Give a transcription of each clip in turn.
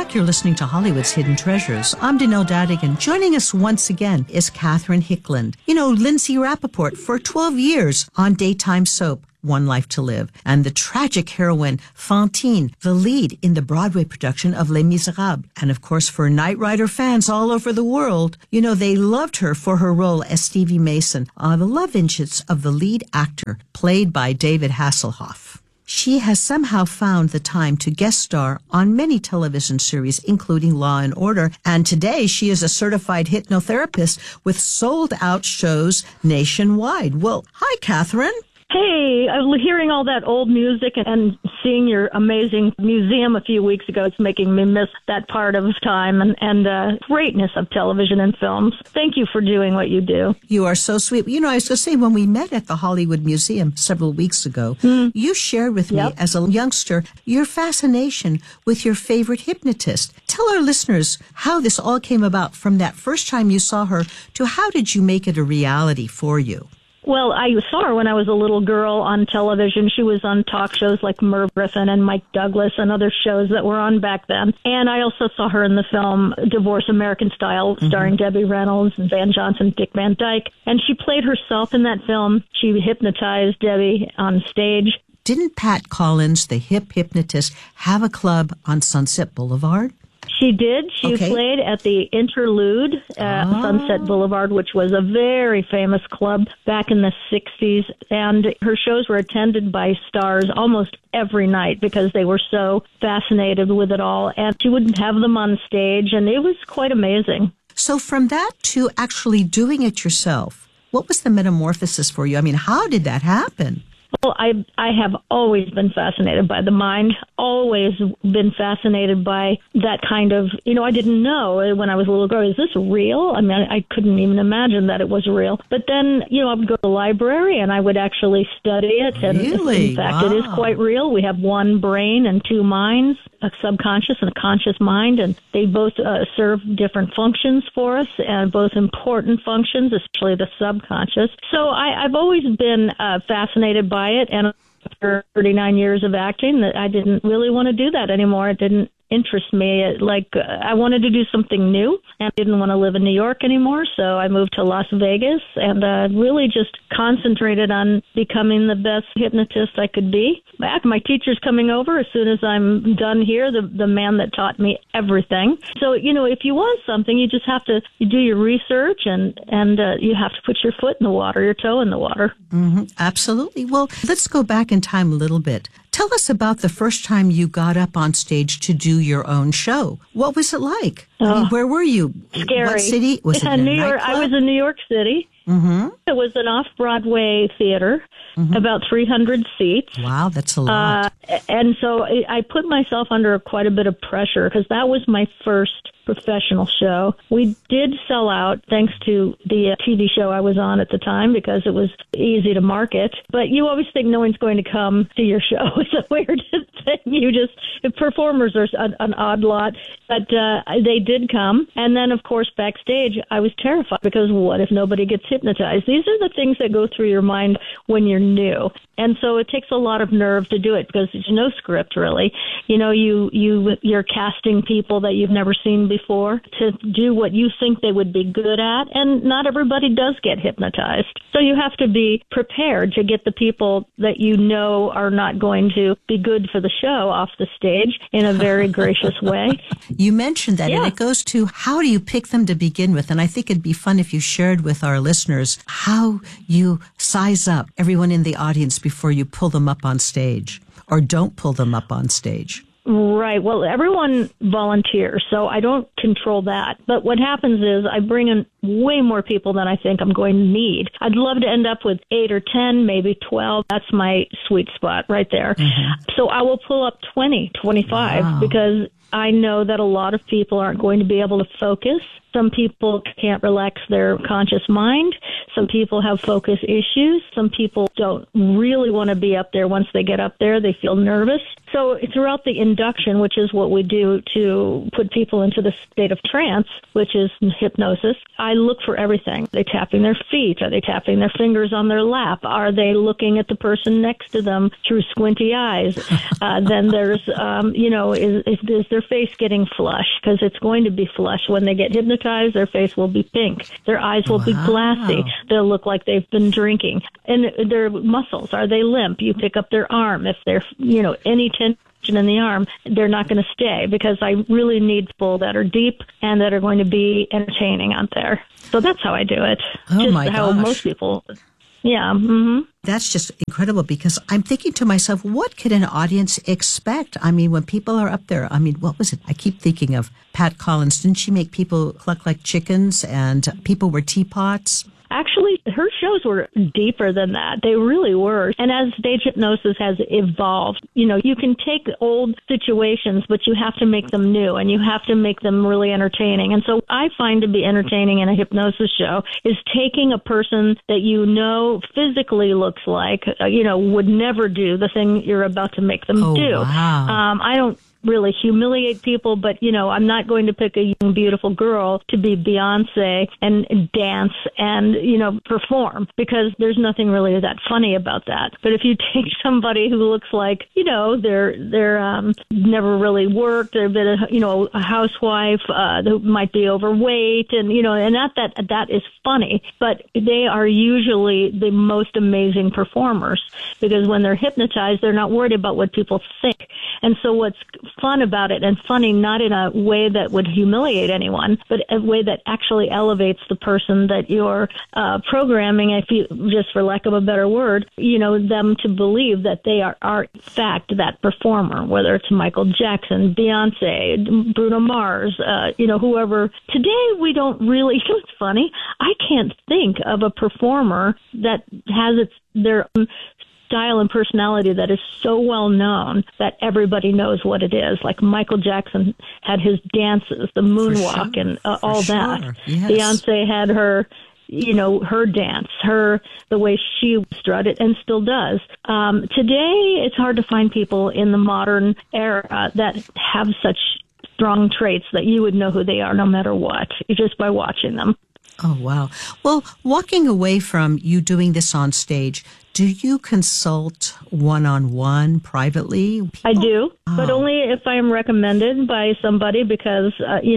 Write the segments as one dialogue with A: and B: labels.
A: back. You're listening to Hollywood's Hidden Treasures. I'm Danelle Dadigan. Joining us once again is Catherine Hickland. You know, Lindsay Rappaport for 12 years on daytime soap, One Life to Live, and the tragic heroine Fantine, the lead in the Broadway production of Les Miserables. And of course, for Knight Rider fans all over the world, you know, they loved her for her role as Stevie Mason on the love interests of the lead actor, played by David Hasselhoff. She has somehow found the time to guest star on many television series, including Law and Order. And today she is a certified hypnotherapist with sold-out shows nationwide. Well, hi, Catherine.
B: Hey, hearing all that old music and seeing your amazing museum a few weeks ago, it's making me miss that part of time and greatness of television and films. Thank you for doing what you do.
A: You are so sweet. You know, I was going to say, when we met at the Hollywood Museum several weeks ago, you shared with me as a youngster your fascination with your favorite hypnotist. Tell our listeners how this all came about from that first time you saw her to how did you make it a reality for you?
B: Well, I saw her when I was a little girl on television. She was on talk shows like Merv Griffin and Mike Douglas and other shows that were on back then. And I also saw her in the film Divorce American Style, starring Debbie Reynolds, Van Johnson, Dick Van Dyke. And she played herself in that film. She hypnotized Debbie on stage.
A: Didn't Pat Collins, the hip hypnotist, have a club on Sunset Boulevard?
B: She did. She played at the Interlude, Sunset Boulevard, which was a very famous club back in the 60s. And her shows were attended by stars almost every night because they were so fascinated with it all. And she wouldn't have them on stage, and it was quite amazing.
A: So from that to actually doing it yourself, what was the metamorphosis for you? I mean, how did that happen?
B: Well, I have always been fascinated by the mind, always been fascinated by that kind of, you know, I didn't know when I was a little girl, is this real? I mean, I couldn't even imagine that it was real. But then, you know, I would go to the library and I would actually study it. And
A: really?
B: In fact, it is quite real. We have one brain and two minds, a subconscious and a conscious mind, and they both serve different functions for us, and both important functions, especially the subconscious. So I've always been fascinated by it, and after 39 years of acting, that I didn't really want to do that anymore. It didn't interest me. I wanted to do something new, and I didn't want to live in New York anymore, so I moved to Las Vegas and really just concentrated on becoming the best hypnotist I could be. My teacher's coming over as soon as I'm done here, the man that taught me everything. So, you know, if you want something, you just have to do your research and you have to put your foot in the water, your toe in the water.
A: Mm-hmm. Absolutely. Well, let's go back in time a little bit. Tell us about the first time you got up on stage to do your own show. What was it like? I mean, where were you?
B: Scary.
A: What city? Was it in
B: New York? I was in New York City.
A: Mm-hmm.
B: It was an off-Broadway theater, about 300 seats.
A: Wow, that's a lot.
B: And so I put myself under quite a bit of pressure because that was my first professional show. We did sell out thanks to the TV show I was on at the time because it was easy to market. But you always think no one's going to come to your show. It's a weird thing. Performers are an odd lot, but they did come. And then, of course, backstage, I was terrified because what if nobody gets hypnotized? These are the things that go through your mind when you're new. And so it takes a lot of nerve to do it because there's no script, really. You know, you're casting people that you've never seen before to do what you think they would be good at, and not everybody does get hypnotized. So you have to be prepared to get the people that you know are not going to be good for the show off the stage in a very gracious way.
A: You mentioned that, and it goes to how do you pick them to begin with? And I think it'd be fun if you shared with our listeners how you size up everyone in the audience before you pull them up on stage, or don't pull them up on stage.
B: Right. Well, everyone volunteers, so I don't control that. But what happens is I bring in way more people than I think I'm going to need. I'd love to end up with 8 or 10, maybe 12. That's my sweet spot right there. So I will pull up 20, 25 because I know that a lot of people aren't going to be able to focus Some people can't relax their conscious mind. Some people have focus issues. Some people don't really want to be up there. Once they get up there, they feel nervous. So throughout the induction, which is what we do to put people into the state of trance, which is hypnosis, I look for everything. Are they tapping their feet? Are they tapping their fingers on their lap? Are they looking at the person next to them through squinty eyes? Then there's, is their face getting flush? Because it's going to be flush. When they get hypnotized, their face will be pink. Their eyes will be glassy. They'll look like they've been drinking. And their muscles, are they limp? You pick up their arm. If they're, any tension in the arm, they're not going to stay, because I really need people that are deep and that are going to be entertaining out there. So that's how I do it.
A: Oh,
B: just
A: my
B: how
A: gosh.
B: Most people. Yeah. Mm-hmm.
A: That's just incredible, because I'm thinking to myself, what could an audience expect? I mean, when people are up there, what was it? I keep thinking of Pat Collins. Didn't she make people cluck like chickens and people were teapots?
B: Actually, her shows were deeper than that. They really were. And as stage hypnosis has evolved, you can take old situations, but you have to make them new and you have to make them really entertaining. And so I find to be entertaining in a hypnosis show is taking a person that physically looks like, would never do the thing you're about to make them do.
A: Wow.
B: I don't really humiliate people, but I'm not going to pick a young, beautiful girl to be Beyonce and dance and perform, because there's nothing really that funny about that. But if you take somebody who looks like they're never really worked, they've been a housewife, who might be overweight, and and that is funny, but they are usually the most amazing performers, because when they're hypnotized, they're not worried about what people think. And so what's fun about it, and funny not in a way that would humiliate anyone, but a way that actually elevates the person that you're programming, if you, just for lack of a better word, them to believe that they are in fact that performer, whether it's Michael Jackson, Beyonce, Bruno Mars, whoever. Today we don't really, it's funny, I can't think of a performer that has their own style and personality that is so well known that everybody knows what it is. Like Michael Jackson had his dances, the moonwalk, and all that.
A: Yes.
B: Beyonce had her, her dance, the way she strutted and still does. Today, it's hard to find people in the modern era that have such strong traits that you would know who they are no matter what, just by watching them.
A: Oh, wow. Well, walking away from you doing this on stage, do you consult one-on-one privately?
B: I do, but only if I am recommended by somebody, because,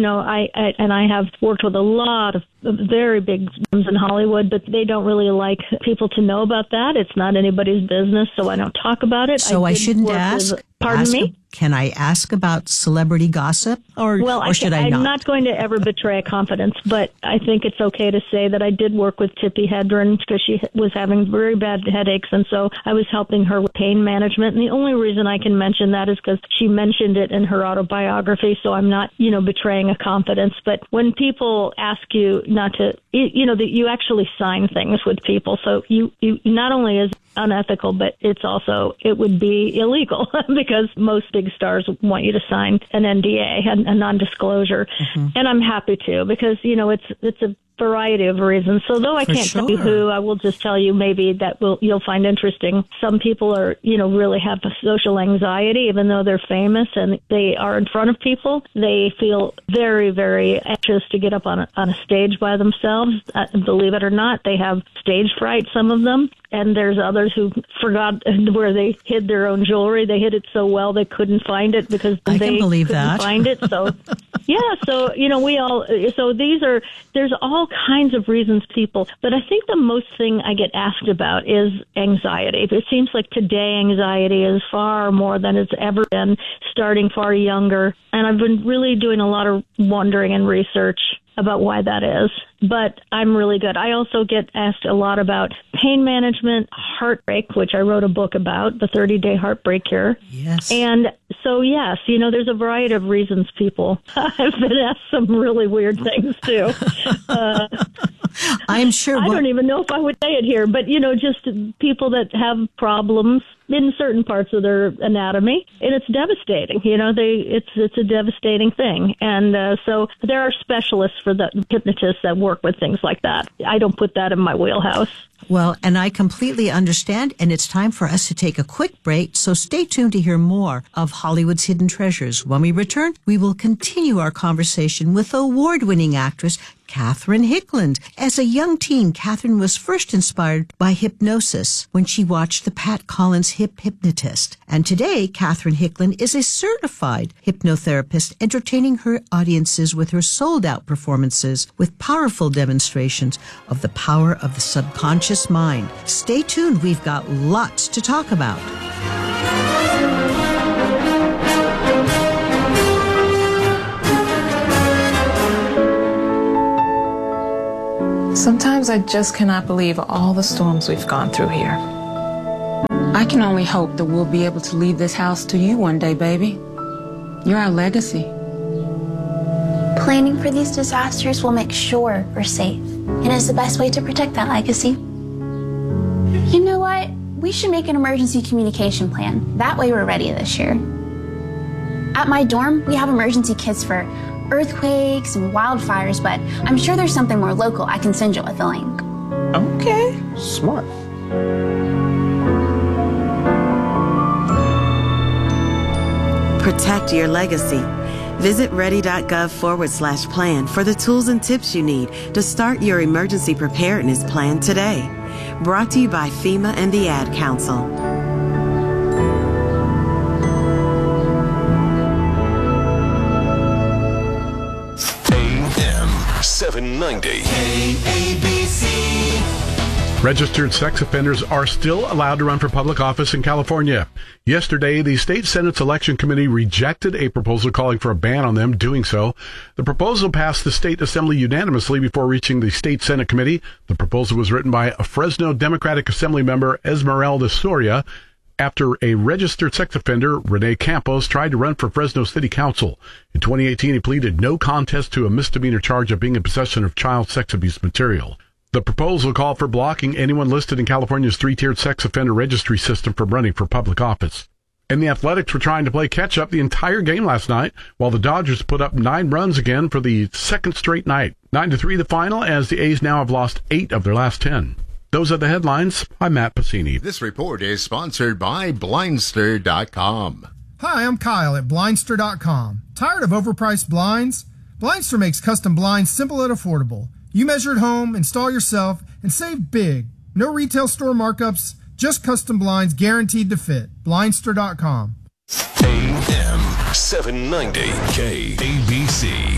B: I have worked with a lot of very big firms in Hollywood, but they don't really like people to know about that. It's not anybody's business, so I don't talk about it.
A: So I shouldn't ask?
B: Pardon me?
A: Can I ask about celebrity gossip, or should I not?
B: I'm not going to ever betray a confidence, but I think it's okay to say that I did work with Tippi Hedren, because she was having very bad headaches, and so I was helping her with pain management. And the only reason I can mention that is because she mentioned it in her autobiography, so I'm not, betraying a confidence. But when people ask you not to, that you actually sign things with people, so you not only is unethical, but it would be illegal because most big stars want you to sign an NDA, a non-disclosure. Mm-hmm. And I'm happy to, because, it's a variety of reasons. So though I can't tell you who, I will just tell you maybe that you'll find interesting. Some people are, really have social anxiety, even though they're famous and they are in front of people. They feel very, very anxious to get up on a stage by themselves. Believe it or not, they have stage fright, some of them. And there's others who forgot where they hid their own jewelry. They hid it so well they couldn't find it because they couldn't find it. So, there's all kinds of reasons people, but I think the most thing I get asked about is anxiety. It seems like today anxiety is far more than it's ever been, starting far younger. And I've been really doing a lot of wondering and research about why that is, but I'm really good. I also get asked a lot about pain management, heartbreak, which I wrote a book about, the 30-day heartbreak cure.
A: Yes.
B: And so, yes, there's a variety of reasons people. I've been asked some really weird things, too.
A: I'm sure.
B: I don't even know if I would say it here, but, just people that have problems in certain parts of their anatomy, and it's devastating. It's a devastating thing. And so there are specialists for the hypnotists that work with things like that. I don't put that in my wheelhouse.
A: Well, and I completely understand, and it's time for us to take a quick break, so stay tuned to hear more of Hollywood's Hidden Treasures. When we return, we will continue our conversation with award-winning actress Catherine Hickland. As a young teen, Catherine was first inspired by hypnosis when she watched the Pat Collins Hip Hypnotist. And today, Catherine Hickland is a certified hypnotherapist, entertaining her audiences with her sold-out performances with powerful demonstrations of the power of the subconscious mind. Stay tuned. We've got lots to talk about.
C: Sometimes I just cannot believe all the storms we've gone through here.
D: I can only hope that we'll be able to leave this house to you one day, baby. You're our legacy.
E: Planning for these disasters will make sure we're safe, and is the best way to protect that legacy. You know what? We should make an emergency communication plan. That way we're ready this year. At my dorm, we have emergency kits for earthquakes and wildfires, but I'm sure there's something more local I can send you with a link.
C: Okay. Smart.
F: Protect your legacy. Visit ready.gov/plan for the tools and tips you need to start your emergency preparedness plan today. Brought to you by FEMA and the Ad Council.
G: AM 790 KABC.
H: Registered sex offenders are still allowed to run for public office in California. Yesterday, the state Senate's election committee rejected a proposal calling for a ban on them doing so. The proposal passed the state assembly unanimously before reaching the state Senate committee. The proposal was written by a Fresno Democratic Assembly member, Esmeralda Soria, after a registered sex offender, Rene Campos, tried to run for Fresno City Council. In 2018, he pleaded no contest to a misdemeanor charge of being in possession of child sex abuse material. The proposal called for blocking anyone listed in California's three-tiered sex offender registry system from running for public office. And the Athletics were trying to play catch-up the entire game last night, while the Dodgers put up 9 runs again for the second straight night. 9-3 the final, as the A's now have lost 8 of their last 10. Those are the headlines. I'm Matt Pacini.
I: This report is sponsored by Blindster.com.
J: Hi, I'm Kyle at Blindster.com. Tired of overpriced blinds? Blindster makes custom blinds simple and affordable. You measure at home, install yourself, and save big. No retail store markups, just custom blinds guaranteed to fit. Blindster.com.
G: AM 790 KABC.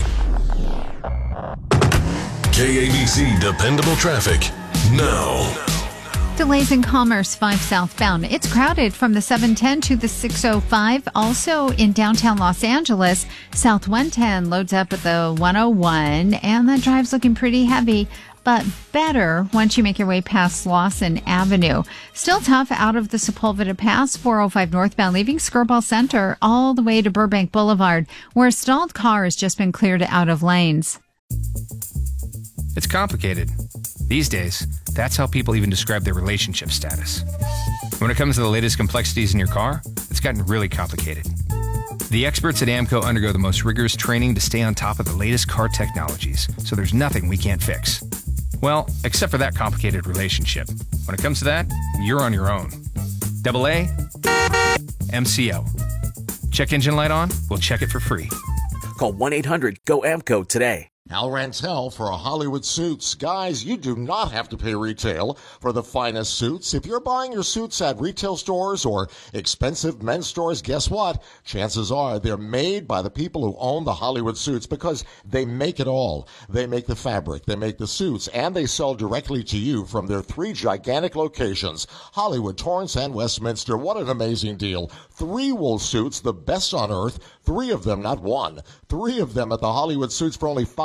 G: KABC Dependable Traffic now.
K: Delays in Commerce 5 southbound. It's crowded from the 710 to the 605. Also in downtown Los Angeles, South 110 loads up at the 101, and that drive's looking pretty heavy, but better once you make your way past Lawson Avenue. Still tough out of the Sepulveda Pass, 405 northbound, leaving Skirball Center all the way to Burbank Boulevard, where a stalled car has just been cleared out of lanes.
L: It's complicated. These days, that's how people even describe their relationship status. When it comes to the latest complexities in your car, it's gotten really complicated. The experts at AAMCO undergo the most rigorous training to stay on top of the latest car technologies, so there's nothing we can't fix. Well, except for that complicated relationship. When it comes to that, you're on your own. AA, MCO. Check engine light on? We'll check it for free.
M: Call 1-800-GO-AMCO today.
I: Al Rantel for Hollywood Suits. Guys, you do not have to pay retail for the finest suits. If you're buying your suits at retail stores or expensive men's stores, guess what? Chances are they're made by the people who own the Hollywood Suits, because they make it all. They make the fabric, they make the suits, and they sell directly to you from their 3 gigantic locations: Hollywood, Torrance, and Westminster. What an amazing deal. 3 wool suits, the best on earth. 3 of them, not 1. 3 of them at the Hollywood Suits for only $5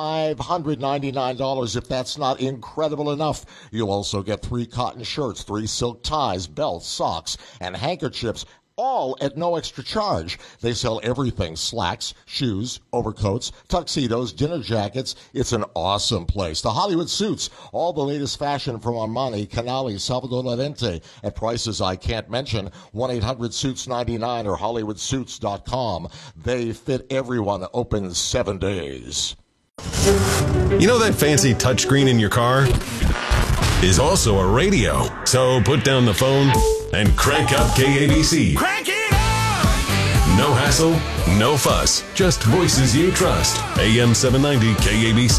I: $599 if that's not incredible enough. You'll also get 3 cotton shirts, 3 silk ties, belts, socks, and handkerchiefs, all at no extra charge. They sell everything: slacks, shoes, overcoats, tuxedos, dinner jackets. It's an awesome place. The Hollywood Suits, all the latest fashion from Armani, Canali, Salvador Lorente at prices I can't mention. 1-800-SUITS-99 or HollywoodSuits.com. They fit everyone. Open 7 days.
G: You know that fancy touchscreen in your car is also a radio. So put down the phone and crank up KABC.
N: Crank it up!
G: No hassle, no fuss, just voices you trust. AM 790 KABC.